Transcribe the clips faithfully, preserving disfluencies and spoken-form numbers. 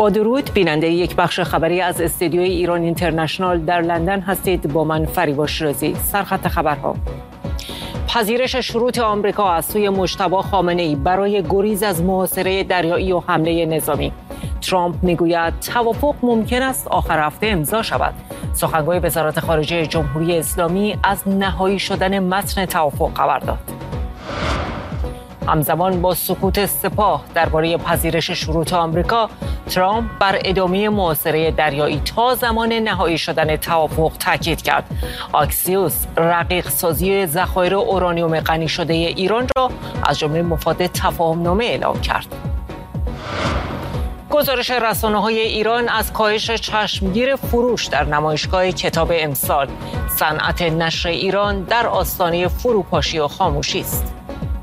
با درود، بیننده یک بخش خبری از استودیوی ایران اینترنشنال در لندن هستید. با من فریبا شیرازی. سرخط خبرها: پذیرش شروط آمریکا از سوی مجتبی خامنه‌ای برای گریز از محاصره دریایی و حمله نظامی. ترامپ میگوید توافق ممکن است آخر هفته امضا شود. سخنگوی وزارت خارجه جمهوری اسلامی از نهایی شدن متن توافق خبر داد. همزمان با سکوت سپاه درباره پذیرش شروط آمریکا، ترامپ بر ادامه محاصره دریایی تا زمان نهایی شدن توافق تاکید کرد. آکسیوس رقیق سازی ذخایر اورانیوم غنی شده ایران را از جمله مفاد تفاهم‌نامه اعلام کرد. گزارش رسانه‌های ایران از کاهش چشمگیر فروش در نمایشگاه کتاب امسال. صنعت نشر ایران در آستانه فروپاشی و خاموشی است.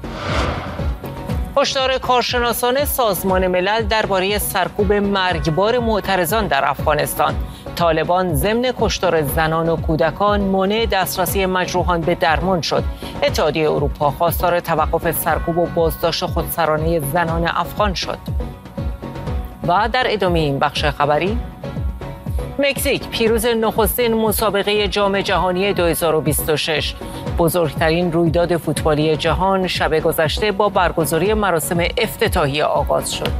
هشدار کارشناسان سازمان ملل درباره سرکوب مرگبار معترضان در افغانستان. طالبان ضمن کشتار زنان و کودکان مانع دسترسی مجروحان به درمان شد. اتحادیه اروپا خواستار توقف سرکوب و بازداشت خودسرانه زنان افغان شد. و در ادامه این بخش خبری، مکزیک پیروز نخستین مسابقه جام جهانی دو هزار و بیست و شش. بزرگترین رویداد فوتبالی جهان شب گذشته با برگزاری مراسم افتتاحیه آغاز شد.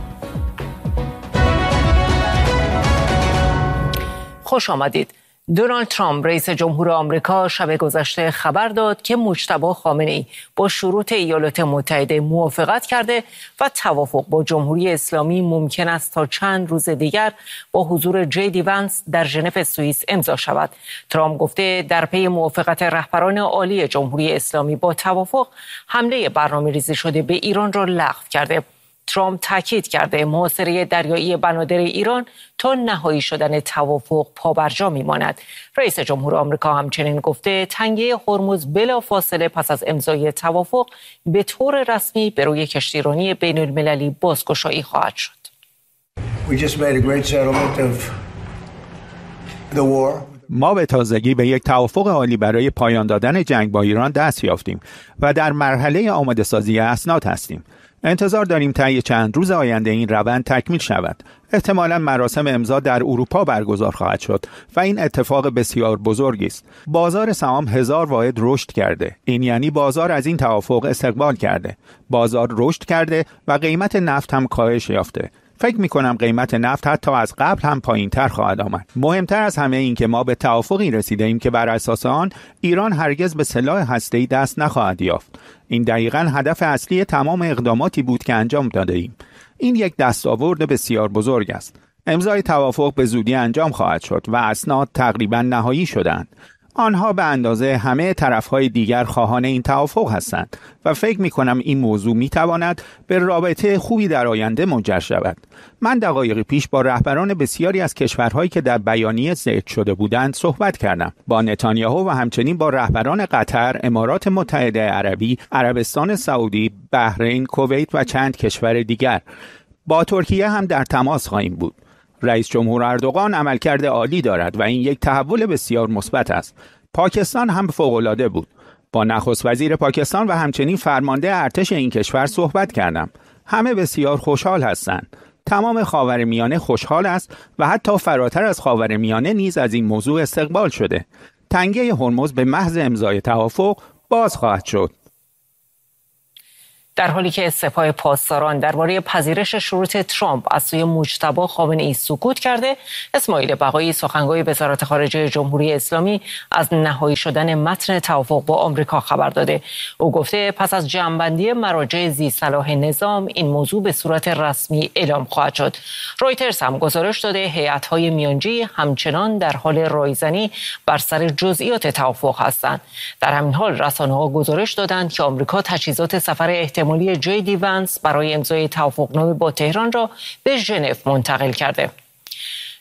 خوش آمدید. دونالد ترامپ رئیس جمهور آمریکا شب گذشته خبر داد که مجتبی خامنه‌ای با شروط ایالات متحده موافقت کرده و توافق با جمهوری اسلامی ممکن است تا چند روز دیگر با حضور جی دی ونس در ژنو سوئیس امضا شود. ترامپ گفته در پی موافقت رهبران عالی جمهوری اسلامی با توافق، حمله برنامه‌ریزی شده به ایران را لغو کرده. ترامپ تاکید کرده محاصره دریایی بنادر ایران تا نهایی شدن توافق پابرجا میماند. رئیس جمهور آمریکا همچنین گفته تنگه هرمز بلافاصله پس از امضای توافق به طور رسمی به روی کشتیرانی بین المللی بازگشایی خواهد شد. We just made a great settlement of the war. ما به تازگی به یک توافق عالی برای پایان دادن جنگ با ایران دست یافتیم و در مرحله آماده سازی اسناد هستیم. انتظار داریم طی چند روز آینده این روند تکمیل شود. احتمالاً مراسم امضا در اروپا برگزار خواهد شد و این اتفاق بسیار بزرگی است. بازار سهام هزار واحد رشد کرده. این یعنی بازار از این توافق استقبال کرده. بازار رشد کرده و قیمت نفت هم کاهش یافته. فکر می‌کنم قیمت نفت حتی از قبل هم پایین‌تر خواهد آمد. مهمتر از همه این که ما به توافقی رسیدیم که بر اساس آن ایران هرگز به سلاح هسته‌ای دست نخواهد یافت. این دقیقاً هدف اصلی تمام اقداماتی بود که انجام داده‌ایم. این یک دستاورد بسیار بزرگ است. امضای توافق به زودی انجام خواهد شد و اسناد تقریباً نهایی شدند. آنها به اندازه همه طرفهای دیگر خواهان این توافق هستند و فکر می کنم این موضوع می تواند به رابطه خوبی در آینده منجر شود. من دقایقی پیش با رهبران بسیاری از کشورهایی که در بیانیه ذکر شده بودند صحبت کردم. با نتانیاهو و همچنین با رهبران قطر، امارات متحده عربی، عربستان سعودی، بحرین، کویت و چند کشور دیگر. با ترکیه هم در تماس خواهیم بود. رئیس جمهور اردوغان عملکرد عالی دارد و این یک تحول بسیار مثبت است. پاکستان هم فوق‌العاده بود. با نخست وزیر پاکستان و همچنین فرمانده ارتش این کشور صحبت کردم. همه بسیار خوشحال هستند. تمام خاورمیانه خوشحال است و حتی فراتر از خاورمیانه نیز از این موضوع استقبال شده. تنگه هرمز به محض امضای توافق باز خواهد شد. در حالی که سپاه پاسداران درباره پذیرش شروط ترامپ از سوی مجتبی خامنه‌ای سکوت کرده، اسماعیل بقایی سخنگوی وزارت خارجه جمهوری اسلامی از نهایی شدن متن توافق با آمریکا خبر داده. او گفته پس از جمع‌بندی مراجع ذی صلاح نظام این موضوع به صورت رسمی اعلام خواهد شد. رویترز هم گزارش داده هیئت‌های میانجی همچنان در حال رایزنی بر سر جزئیات توافق هستند. در همین حال رسانه‌ها گزارش دادند که آمریکا تجهیزات سفر احتمالی جی دی ونس برای امضای توافقنامه با تهران را به ژنو منتقل کرده.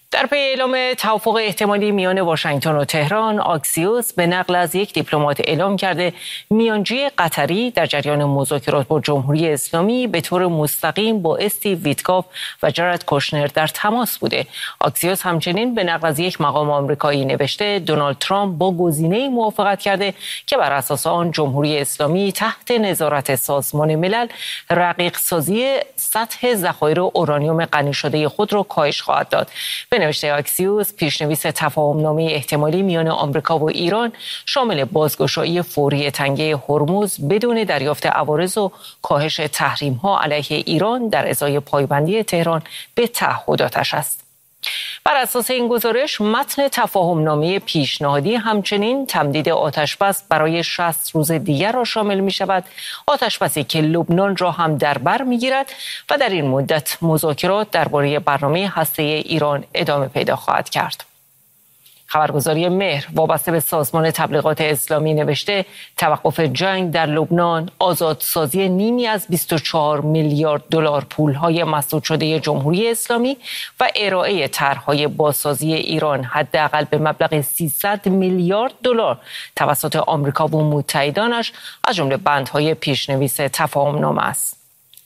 در پی اعلام توافق احتمالی میان واشنگتن و تهران، آکسیوس به نقل از یک دیپلمات اعلام کرده میانجی قطری در جریان مذاکرات با جمهوری اسلامی به طور مستقیم با استیو ویتکاف و جارد کوشنر در تماس بوده. آکسیوس همچنین به نقل از یک مقام آمریکایی نوشته دونالد ترامپ با گزینه‌ای موافقت کرده که بر اساس آن جمهوری اسلامی تحت نظارت سازمان ملل رقیق سازی سطح ذخایر اورانیوم غنی شده خود را کاهش خواهد داد. به نوشته آکسیوس، پیشنویس تفاهمنامه احتمالی میان آمریکا و ایران شامل بازگشایی فوری تنگه هرمز بدون دریافت عوارض و کاهش تحریم‌ها علیه ایران در ازای پایبندی تهران به تعهداتش است. بر اساس این گزارش، متن تفاهمنامه پیشنهادی همچنین تمدید آتشبس برای شصت روز دیگر را شامل می شود. آتشبسی که لبنان را هم در بر می گیرد و در این مدت مذاکرات درباره برنامه هسته‌ای ایران ادامه پیدا خواهد کرد. خبرگزاری مهر وابسته به سازمان تبلیغات اسلامی نوشته توقف جنگ در لبنان، آزادسازی نیمی از بیست و چهار میلیارد دلار پولهای مسدود شده جمهوری اسلامی و ارائه طرح‌های بازسازی ایران حداقل به مبلغ سیصد میلیارد دلار توسط آمریکا و متحدانش از جمله بندهای پیشنویس تفاهمنامه است.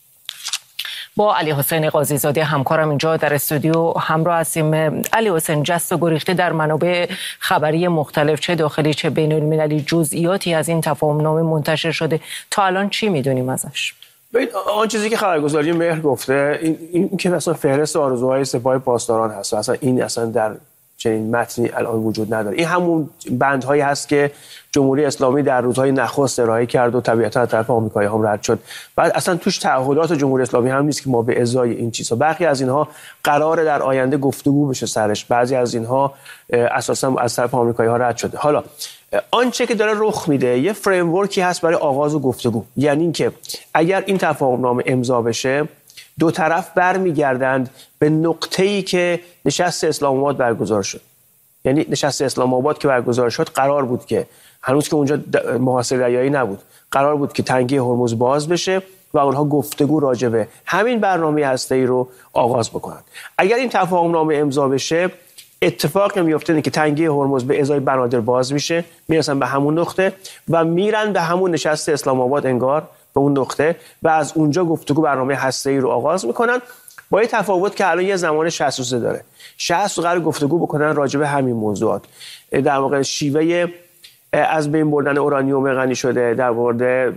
با علی حسین قاضی زاده همکارم اینجا در استودیو همراه هستیم. علی حسین، جست و گریخته در منابع خبری مختلف چه داخلی چه بین المللی جزئیاتی از این تفاهمنامه منتشر شده، تا الان چی میدونیم ازش؟ آن چیزی که خبرگزاری مهر گفته این, این که مثلا فهرست آرزوهای سپاه پاسداران هست، اصلا این اصلا در چنین متنی الان وجود نداره. این همون بندهایی هست که جمهوری اسلامی در روزهای نخست ارائه کرد و طبیعتا از طرف آمریکایی هم رد شد. بعد اصلا توش تعهدات جمهوری اسلامی هم نیست که ما به ازای این چیزها، برخی از اینها قراره در آینده گفتگو بشه سرش، بعضی از اینها اساسا از طرف آمریکایی ها رد شده. حالا آنچه که داره رخ میده یه فریم ورکی هست برای آغاز گفتگو، یعنی اینکه اگر این تفاهمنامه امضا بشه دو طرف برمیگردند به نقطه‌ای که نشست اسلام آباد برگزار شد. یعنی نشست اسلام آباد که برگزار شد قرار بود که هنوز که اونجا محاصره ریایی نبود، قرار بود که تنگه هرمز باز بشه و اونها گفتگو راجع به همین برنامه هسته‌ای رو آغاز بکنن. اگر این تفاهمنامه امضا بشه اتفاقی میفته که تنگه هرمز به ازای بنادر باز میشه، میرسن به همون نقطه و میرن به همون نشست اسلام آباد انگار به اون نقطه و از اونجا گفتگو برنامه هسته‌ای رو آغاز میکنن، با این تفاوت که الان یه زمان شصت روزه داره. شصت روز قرار گفتگو بکنن راجع به همین موضوعات، در واقع شیوه از بین بردن اورانیوم غنی شده، در مورد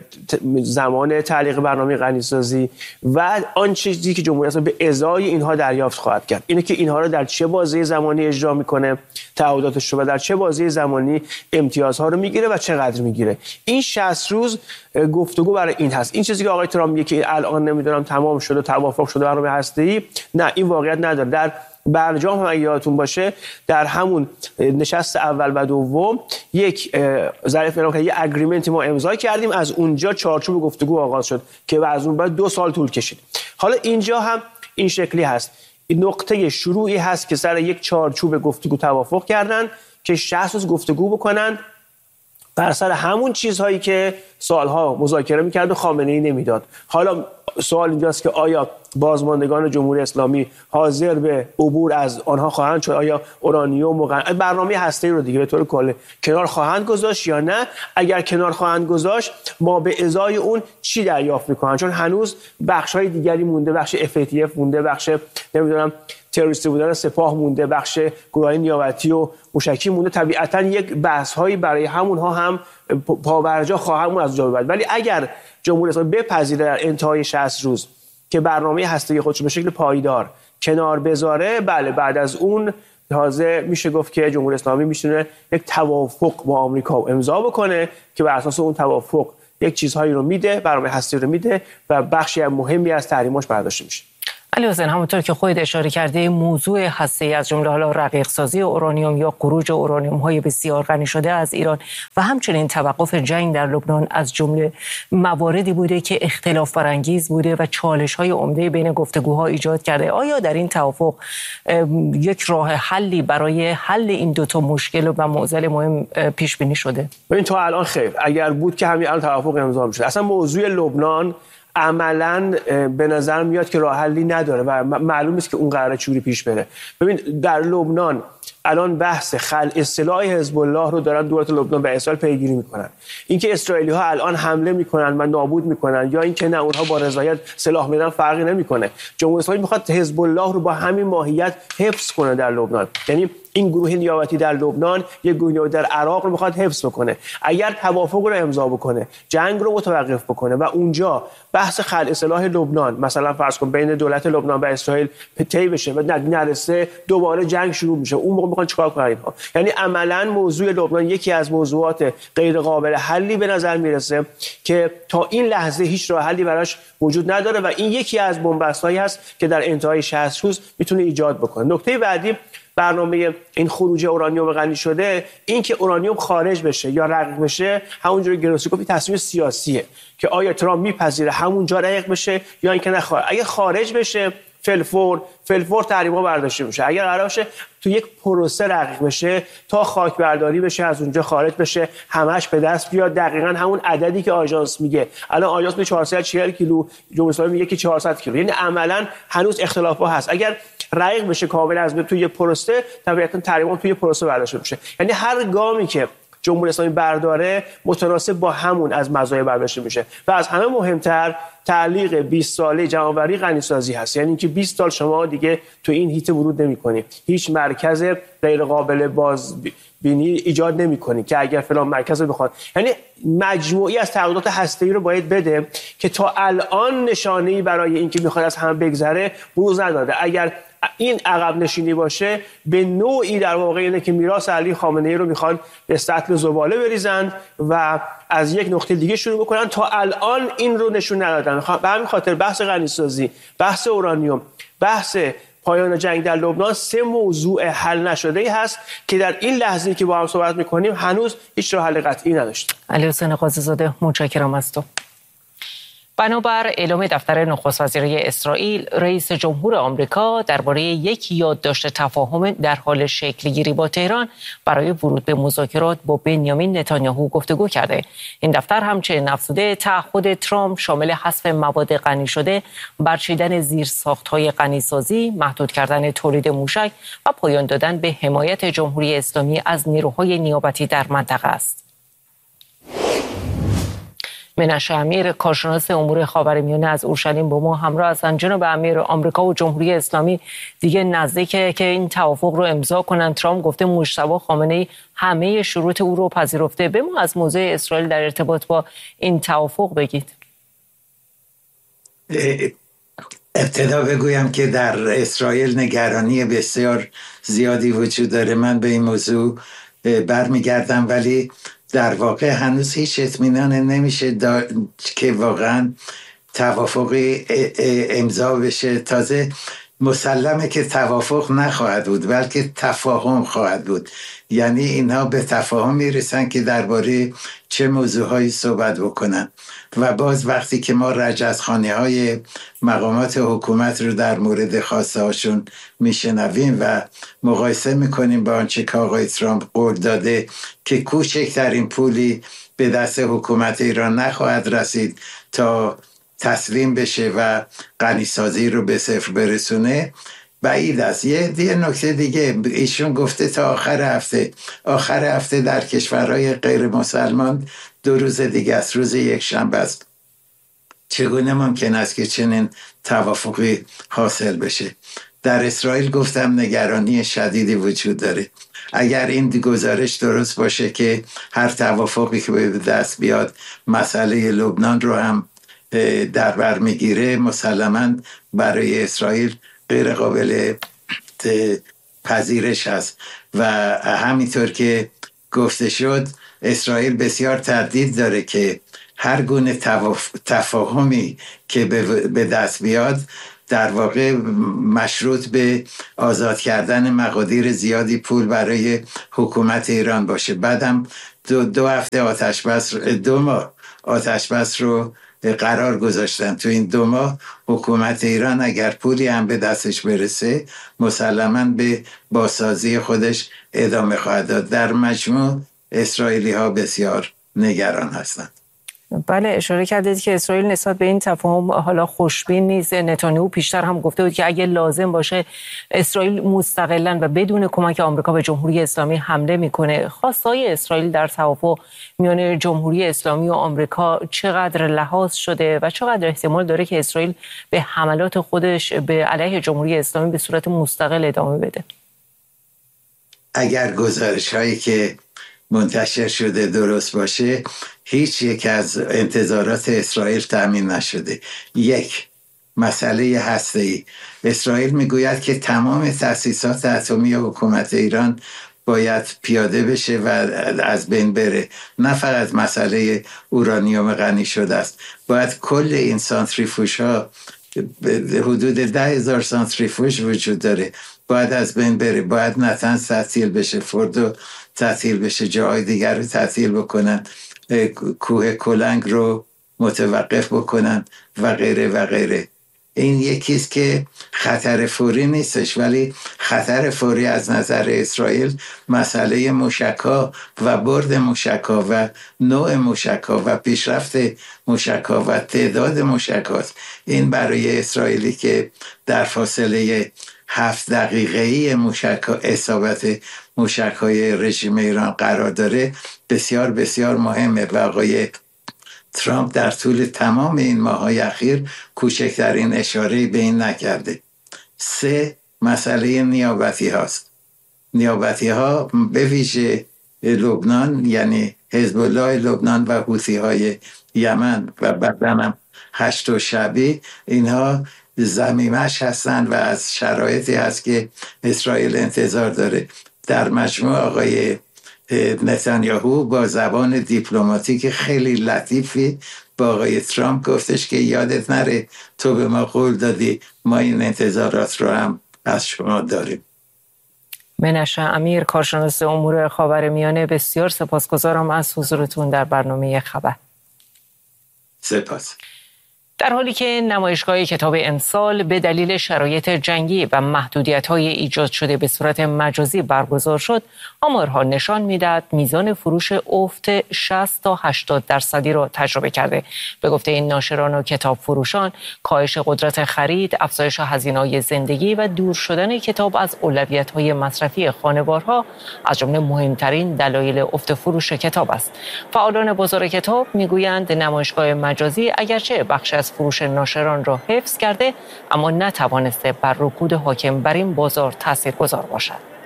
زمان تعلیق برنامه غنیسازی و آن چیزی که جمهوری اسلامی به ازای اینها دریافت خواهد کرد. اینه که اینها رو در چه بازه زمانی اجرا میکنه، تعهداتش رو، و در چه بازه زمانی امتیازها رو میگیره و چقدر میگیره. این شصت روز گفتگو برای این هست. این چیزی که آقای ترامپ میگه که الان نمیدونم تمام شده، توافق شده برنامه هسته‌ای، نه، این واقعیت نداره. در برجام هم اگه یادتون باشه در همون نشست اول و دوم یک ظریف اعلام کرد، یه اگریمنتی ما امضا کردیم، از اونجا چارچوب گفتگو آغاز شد که از اون بعد دو سال طول کشید. حالا اینجا هم این شکلی هست، این نقطه شروعی هست که سر یک چارچوب گفتگو توافق کردن که شصت روز گفتگو بکنن بر سر همون چیزهایی که سالها مذاکره می‌کرد و خامنه‌ای نمیداد. حالا سوال اینجاست که آیا بازماندگان جمهوری اسلامی حاضر به عبور از آنها خواهند شد؟ آیا اورانیوم و برنامه هسته‌ای رو دیگه به طور کلی کنار خواهند گذاشت یا نه؟ اگر کنار خواهند گذاشت ما به ازای اون چی دریافت میکنن؟ چون هنوز بخش‌های دیگری مونده، بخش اف ای تی اف مونده، بخش نمیدونم تروریستی بودن سپاه مونده، بخش گروه‌های نیابتی و موشکی مونده. طبیعتاً یک بحث‌هایی برای همونها هم پابرجا خواهند از جا بعد. ولی اگر جمهوری اسلامی بپذیره در انتهای شصت روز که برنامه هسته‌ای خودش به شکل پایدار کنار بذاره، بله، بعد از اون تازه میشه گفت که جمهوری اسلامی میتونه یک توافق با آمریکا امضا بکنه که بر اساس اون توافق یک چیزهایی رو میده، برنامه هسته‌ای رو میده و بخشی مهمی از تحریماش برداشته میشه. علی حسین، همونطور که خودت اشاره کرده، موضوع هسته‌ای از جمله حالا رقیق سازی اورانیوم یا خروج اورانیوم های بسیار غنی شده از ایران و همچنین توقف جنگ در لبنان از جمله مواردی بوده که اختلاف برانگیز بوده و چالش های عمده بین گفتگوها ایجاد کرده. آیا در این توافق یک راه حلی برای حل این دو تا مشکل و معضل مهم پیش بینی شده؟ ببین تا الان خیر، اگر بود که همین الان توافق امضا می‌شد. اصلا موضوع لبنان عملاً به نظر میاد که راه حلی نداره و معلوم نیست که اون قراره چوری پیش بره. ببین در لبنان الان بحث خلع سلاح حزب الله رو دارن دولت لبنان به اسرائیل پیگیری میکنن. اینکه اسرائیلی ها الان حمله میکنن و نابود میکنن یا اینکه نه اونها با رضایت سلاح میدن فرقی نمیکنه. جمهوری اسلامی میخواد حزب الله رو با همین ماهیت حفظ کنه در لبنان. یعنی این گروه نیابتی در لبنان یک گروه نیابتی در عراق رو میخواد حفظ بکنه. اگر توافق رو امضا بکنه، جنگ رو متوقف بکنه و اونجا بحث خلع سلاح لبنان مثلا فرض کن بین دولت لبنان و اسرائیل طی بشه و نرسه، دوباره جنگ شروع میشه. اون موقع میخوان چیکار کنن اینها؟ یعنی عملاً موضوع لبنان یکی از موضوعات غیر قابل حلی به نظر میرسه که تا این لحظه هیچ راه حلی براش وجود نداره و این یکی از بن‌بست‌هایی هست که در انتهای شصت روز میتونه ایجاد بکنه. نکته بعدی برنامه این خروج اورانیوم غنی شده، این که اورانیوم خارج بشه یا رقیق بشه، همونجوری گروسی گفت تصمیم سیاسیه که آیا ترامپ میپذیره همونجا رقیق بشه یا اینکه نه. اگه خارج بشه فلفور فلفور تحریم‌ها برداشته میشه. اگر قرار باشه تو یک پروسه رقیق بشه تا خاک برداری بشه، از اونجا خارج بشه، همش به دست بیاد دقیقاً همون عددی که آژانس میگه. الان آژانس میگه چهارصد و چهل کیلو، جمهوری اسلامی میگه که چهارصد کیلو. یعنی عملاً هنوز اختلافات هست. اگر رقیق بشه کامل از توی یه پروسه، طبیعتاً تحریم‌ها توی پروسه برداشته میشه. یعنی هر گامی که جمهوری اسلامی برداره متناسب با همون از مزایای برداشته میشه و از همه مهمتر تعلیق بیست ساله جمع‌آوری غنیسازی هست. یعنی اینکه بیست سال شما دیگه تو این هیته ورود نمی‌کنید، هیچ مرکز غیر قابل بازبینی ایجاد نمی‌کنید که اگر فلان مرکز رو بخواد. یعنی مجموعی از تغییرات هسته‌ای رو باید بده که تا الان نشانه‌ای برای اینکه می‌خواد از هم بگذره بروز نداده. اگر این عقب نشینی باشه به نوعی در واقع اینه که میراث علی خامنه‌ای رو میخوان به سطل زباله بریزن و از یک نقطه دیگه شروع بکنن. تا الان این رو نشون ندادن. به همین خاطر بحث غنیسازی، بحث اورانیوم، بحث پایان جنگ در لبنان سه موضوع حل نشده ای هست که در این لحظه‌ای که با هم صحبت میکنیم هنوز هیچ راه حل قطعی نداشت. علی حسین قاضی زاده، متشکرم از تو. بنابر اعلام دفتر نخست وزیری اسرائیل، رئیس جمهور آمریکا درباره یک یادداشت تفاهم در حال شکل‌گیری با تهران برای ورود به مذاکرات با بنیامین نتانیاهو گفتگو کرده. این دفتر همچنین افزوده تعهد ترامپ شامل حذف مواد غنی شده، برچیدن زیرساخت‌های غنیسازی، محدود کردن تولید موشک و پایان دادن به حمایت جمهوری اسلامی از نیروهای نیابتی در منطقه است. منشه امیر، کارشناس امور خاورمیانه از اورشلیم با ما همراه هستند. جناب امیر، آمریکا و جمهوری اسلامی دیگه نزدیکه که این توافق رو امضا کنن. ترامپ گفته مجتبی خامنه‌ای همه شروط او رو پذیرفته. به ما از موضع اسرائیل در ارتباط با این توافق بگید. ابتدا بگویم که در اسرائیل نگرانی بسیار زیادی وجود داره. من به این موضوع برمیگردم، ولی در واقع هنوز هیچ اطمینان نمیشه که واقعا توافقی امضا بشه. تازه مسلمه که توافق نخواهد بود بلکه تفاهم خواهد بود. یعنی اینها به تفاهم میرسن که درباره چه موضوعهایی صحبت بکنن و باز وقتی که ما رجزخوانی های مقامات حکومت رو در مورد خواسته هاشون میشنویم و مقایسه میکنیم با آنچه که آقای ترامپ قول داده که کوچکترین پولی به دست حکومت ایران نخواهد رسید تا تسلیم بشه و غنیسازی رو به صفر برسونه، بعید است. یه دیگه نکته دیگه، ایشون گفته تا آخر هفته آخر هفته در کشورهای غیر مسلمان دو روز دیگه است، روز یک شنبه است. چگونه ممکن است که چنین توافقی حاصل بشه؟ در اسرائیل گفتم نگرانی شدیدی وجود داره. اگر این گزارش درست باشه که هر توافقی که به دست بیاد مسئله لبنان رو هم در بر میگیره، مسلماً برای اسرائیل غیر قابل پذیرش است و همینطور که گفته شد اسرائیل بسیار تردید داره که هر گونه تفاهمی که به دست بیاد در واقع مشروط به آزاد کردن مقادیر زیادی پول برای حکومت ایران باشه. بعدم دو, دو هفته آتش بس دو ماه آتش بس رو قرار گذاشتن. تو این دو ماه حکومت ایران اگر پولی هم به دستش برسه مسلماً به بازسازی خودش ادامه خواهد داد. در مجموع اسرائیلی ها بسیار نگران هستند. بله، اشاره کردید که اسرائیل نسبت به این تفاهم حالا خوشبین نیست. نتانیاهو پیشتر هم گفته بود که اگه لازم باشه اسرائیل مستقلاً و بدون کمک آمریکا به جمهوری اسلامی حمله میکنه. خواستهای اسرائیل در توافق میان جمهوری اسلامی و آمریکا چقدر لحاظ شده و چقدر احتمال داره که اسرائیل به حملات خودش به علیه جمهوری اسلامی به صورت مستقل ادامه بده؟ اگر گزارش هایی که منتشر شده درست باشه، هیچ یک از انتظارات اسرائیل تأمین نشده. یک، مسئله هسته‌ای. اسرائیل میگوید که تمام تأسیسات اتمی حکومت ایران باید پیاده بشه و از بین بره. نه فقط مسئله اورانیوم غنی شده است، باید کل این سانتریفوژ ها، حدود ده هزار سانتریفوژ وجود داره، باید از بین بره. باید نتنز تعطیل بشه، فردو تعطیل بشه، جاهای دیگر رو تعطیل بکنن، کوه کلنگ رو متوقف بکنن و غیره و غیره. این یکیست که خطر فوری نیستش، ولی خطر فوری از نظر اسرائیل مسئله موشک‌ها و برد موشک‌ها و نوع موشک‌ها و پیشرفت موشک‌ها و تعداد موشک‌هاست. این برای اسرائیلی که در فاصله هفت دقیقه‌ای موشک اصابت موشک‌های رژیم ایران قرار داره بسیار بسیار مهمه و آقای ترامپ در طول تمام این ماه‌های اخیر کوچکترین اشاره به این نکرده. سه، مسئله نیابتی هاست. نیابتی ها به ویژه لبنان، یعنی حزب الله لبنان و حوثی های یمن و بعداً هشت و شعبی، اینها ضمیمش هستند و از شرایطی هست که اسرائیل انتظار داره. در مجموع آقای نتانیاهو با زبان دیپلماتیک خیلی لطیفی با آقای ترامپ گفتش که یادت نره تو به ما قول دادی، ما این انتظارات رو هم از شما داریم. منشه امیر، کارشناس امور خاورمیانه، بسیار سپاسگزارم از حضورتون در برنامه خبر. سپاس. در حالی که نمایشگاه کتاب امسال به دلیل شرایط جنگی و محدودیت‌های ایجاد شده به صورت مجازی برگزار شد، آمارها نشان می‌دهد میزان فروش افت شصت تا هشتاد درصدی را تجربه کرده. به گفته این ناشران و کتاب فروشان، کاهش قدرت خرید، افزایش هزینه‌های زندگی و دور شدن کتاب از اولویت‌های مصرفی خانوارها از جمله مهمترین دلایل افت فروش کتاب است. فعالان بازار کتاب می‌گویند نمایشگاه مجازی اگرچه بخش از فروش ناشران را حفظ کرده، اما نتوانسته بر رکود حاکم بر این بازار تاثیرگذار باشد.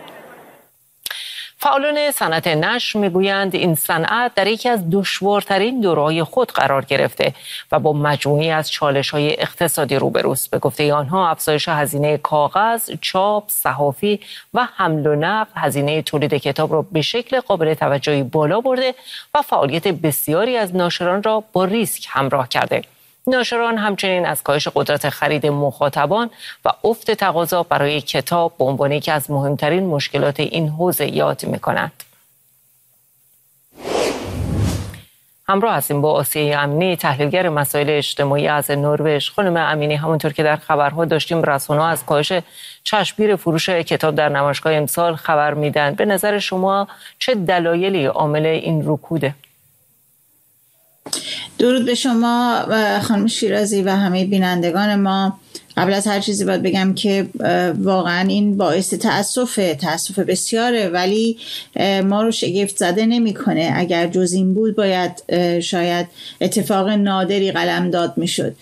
فعالان صنعت نشر میگویند این صنعت در یکی از دشوارترین دوره‌های خود قرار گرفته و با مجموعی از چالش‌های اقتصادی روبروست. به گفته آنها افزایش هزینه کاغذ، چاپ، صحافی و حمل و نقل هزینه تولید کتاب را به شکل قابل توجهی بالا برده و فعالیت بسیاری از ناشران را با ریسک همراه کرده. ناشران همچنین از کاهش قدرت خرید مخاطبان و افت تقاضا برای کتاب به عنوان یکی از مهمترین مشکلات این حوزه یاد می‌کنند. همراه هستیم با آسیه امینی، تحلیلگر مسائل اجتماعی از نروژ. خانم امینی، همونطور که در خبرها داشتیم، رسانه‌ها از کاهش چشمگیر فروش کتاب در نمایشگاه امسال خبر میدن. به نظر شما چه دلایلی عامل این رکوده؟ درود به شما خانم شیرازی و همه بینندگان ما. قبل از هر چیزی باید بگم که واقعا این باعث تأسفه تأسف بسیاره، ولی ما رو شگفت زده نمی‌کنه. اگر جز این بود باید شاید اتفاق نادری قلمداد میشد.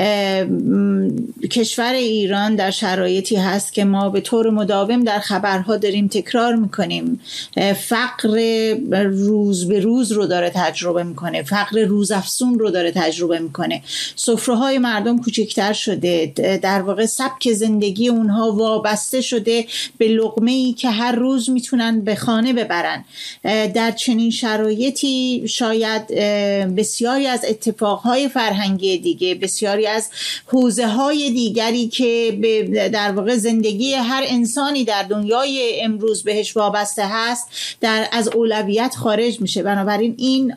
کشور ایران در شرایطی هست که ما به طور مداوم در خبرها داریم تکرار میکنیم، فقر روز به روز رو داره تجربه میکنه، فقر روزافزون رو داره تجربه میکنه. سفره‌های مردم کوچکتر شده، در واقع سبک زندگی اونها وابسته شده به لقمه‌ای که هر روز میتونن به خانه ببرن. در چنین شرایطی شاید بسیاری از اتفاقهای فرهنگی دیگه، بسیاری از حوزه های دیگری که به در واقع زندگی هر انسانی در دنیای امروز بهش وابسته هست در از اولویت خارج میشه. بنابراین این